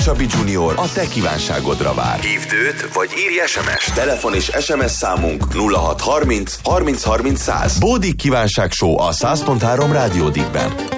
Csabi Junior a te kívánságodra vár. Hívd őt, vagy írj SMS. Telefon és SMS számunk 0630 30 30 100. Bódik Kívánság Show a 100.3 Rádió Dickben.